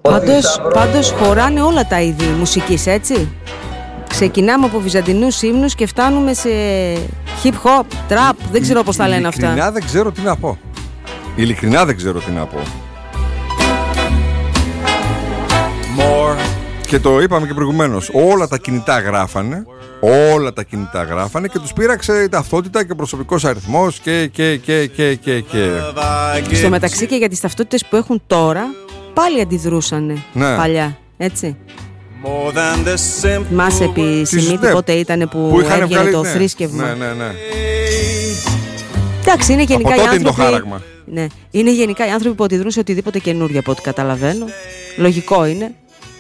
Πάντως χωράνε όλα τα είδη μουσικής, έτσι. Ξεκινάμε από βυζαντινούς ύμνους και φτάνουμε σε hip hop, trap, δεν ξέρω πώς τα λένε αυτά. Ειλικρινά δεν ξέρω τι να πω. Και το είπαμε και προηγουμένως, όλα τα κινητά γράφανε και τους πείραξε η ταυτότητα και ο προσωπικός αριθμός και. Στο μεταξύ και για τις ταυτότητες που έχουν τώρα πάλι αντιδρούσανε παλιά, έτσι. Μας επί Σιμίτη πότε ήταν που έβγαινε το θρήσκευμα. Ναι. Εντάξει, είναι γενικά από οι τότε άνθρωποι. Είναι το χάραγμα. Ναι, είναι γενικά οι άνθρωποι που αντιδρούν σε οτιδήποτε καινούργιο, από ό,τι καταλαβαίνω. Λογικό είναι.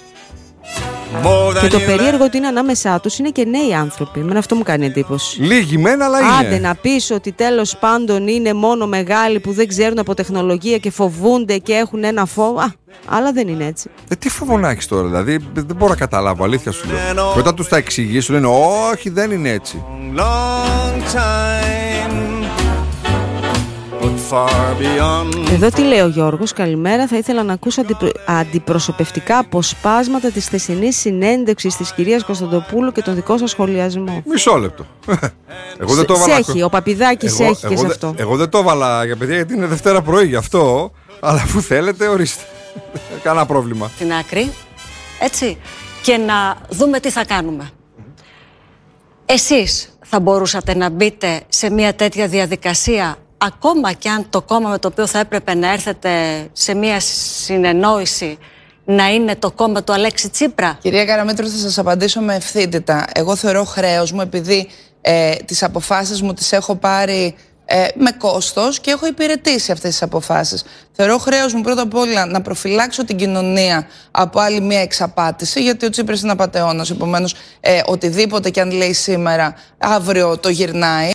Και το περίεργο ότι είναι ανάμεσά τους είναι και νέοι άνθρωποι. Εμένα αυτό μου κάνει εντύπωση. Λίγοι μεν, αλλά είναι. Άντε να πεις ότι τέλος πάντων είναι μόνο μεγάλοι που δεν ξέρουν από τεχνολογία και φοβούνται και έχουν ένα φόβο. Αλλά δεν είναι έτσι. Τι φόβο να έχεις τώρα, δηλαδή δεν μπορώ να καταλάβω, αλήθεια σου λέω. Μετά τους τα εξηγείς, σου λένε όχι, δεν είναι έτσι. Εδώ τι λέει ο Γιώργος, καλημέρα. Θα ήθελα να ακούσω αντιπροσωπευτικά αποσπάσματα της χθεσινής συνέντευξης της κυρίας Κωνσταντοπούλου και τον δικό σας σχολιασμό. Μισό λεπτό. Εγώ δεν το έβαλα. Έχει, ο Παπηδάκης έχει και σε αυτό. Εγώ δεν το έβαλα για παιδιά, γιατί είναι Δευτέρα πρωί γι' αυτό. Αλλά αφού θέλετε, ορίστε. Κανένα πρόβλημα. Στην άκρη, έτσι, και να δούμε τι θα κάνουμε. Εσείς θα μπορούσατε να μπείτε σε μια τέτοια διαδικασία, ακόμα και αν το κόμμα με το οποίο θα έπρεπε να έρθετε σε μια συνεννόηση να είναι το κόμμα του Αλέξη Τσίπρα? Κυρία Καραμέτρου, θα σας απαντήσω με ευθύτητα. Εγώ θεωρώ χρέος μου, επειδή τις αποφάσεις μου τις έχω πάρει με κόστος και έχω υπηρετήσει αυτές τις αποφάσεις. Θεωρώ χρέος μου πρώτα απ' όλα να προφυλάξω την κοινωνία από άλλη μια εξαπάτηση, γιατί ο Τσίπρας είναι απατεώνας, επομένως οτιδήποτε και αν λέει σήμερα, αύριο το γυρνάει.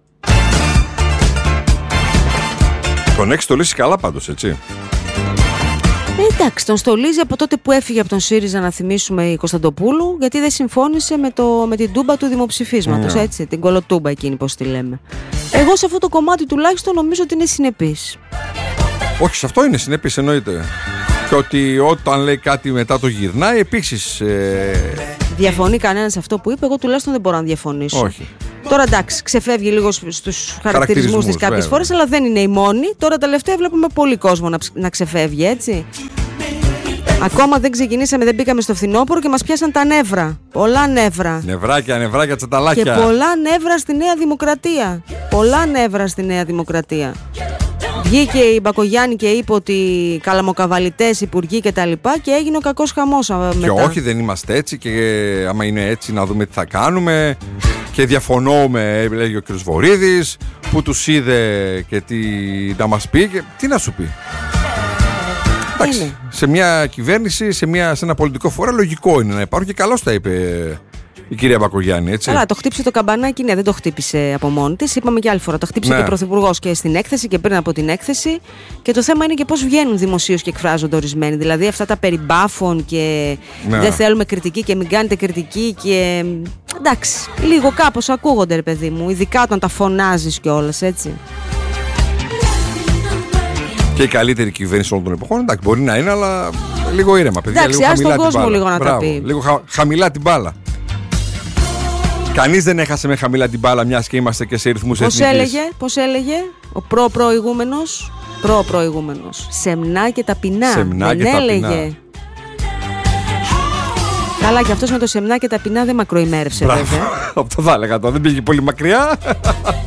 Τον έχει στολίσει καλά πάντως, έτσι. Εντάξει, τον στολίζει από τότε που έφυγε από τον ΣΥΡΙΖΑ, να θυμίσουμε, η Κωνσταντοπούλου, γιατί δεν συμφώνησε με την τούμπα του δημοψηφίσματος, έτσι, την κολοτούμπα εκείνη, πώς τη λέμε. Εγώ σε αυτό το κομμάτι τουλάχιστον νομίζω ότι είναι συνεπής. Όχι, σε αυτό είναι συνεπής, εννοείται. Και ότι όταν λέει κάτι μετά το γυρνάει, επίσης. Διαφωνεί κανένας σε αυτό που είπε? Εγώ τουλάχιστον δεν μπορώ να διαφωνήσω. Όχι. Τώρα εντάξει, ξεφεύγει λίγο στους χαρακτηρισμούς της κάποιες φορές, αλλά δεν είναι η μόνη. Τώρα τελευταία βλέπουμε πολύ κόσμο να ξεφεύγει, έτσι. Ακόμα δεν ξεκινήσαμε, δεν μπήκαμε στο φθινόπωρο και μας πιάσαν τα νεύρα. Πολλά νεύρα. Νευράκια, τσαταλάκια. Και πολλά νεύρα στη Νέα Δημοκρατία. Πολλά νεύρα στη Νέα Δημοκρατία. Βγήκε η Μπακογιάννη και είπε ότι καλαμοκαβαλιτές υπουργοί και τα λοιπά και έγινε ο κακός χαμός μετά. Και όχι, δεν είμαστε έτσι, και άμα είναι έτσι να δούμε τι θα κάνουμε. Και διαφωνώ με, λέγει ο κ. Βορίδης, που τους είδε και τι να μας πει και τι να σου πει. Εντάξει, σε μια κυβέρνηση, σε ένα πολιτικό φορέα λογικό είναι να υπάρχουν, και καλώς τα είπε η κυρία Μπακογιάννη, έτσι. Καλά, το χτύπησε το καμπανάκι, ναι, δεν το χτύπησε από μόνη της. Είπαμε και άλλη φορά. Το χτύπησε και ο Πρωθυπουργός και στην έκθεση και πριν από την έκθεση. Και το θέμα είναι και πώς βγαίνουν δημοσίως και εκφράζονται ορισμένοι. Δηλαδή αυτά τα περί μπάφων και δεν θέλουμε κριτική και μην κάνετε κριτική και. Εντάξει, λίγο κάπως ακούγονται, ρε παιδί μου. Ειδικά όταν τα φωνάζεις κιόλας, έτσι. Και η καλύτερη κυβέρνηση όλων των εποχών, εντάξει, μπορεί να είναι, αλλά λίγο ήρεμα, παιδιά. Εντάξει, λίγο ας τον κόσμο λίγο να τα πει. Λίγο χαμηλά την μπάλα. Κανείς δεν έχασε με χαμηλά την μπάλα, μιας και είμαστε και σε ρυθμούς εθνικής. Πώς έλεγε ο προηγούμενος. Σεμνά και ταπεινά. Δεν έλεγε. Καλά, και αυτός με το σεμνά και ταπεινά δεν μακροημέρευσε, βέβαια. Αυτό θα έλεγα τώρα, δεν πήγε πολύ μακριά.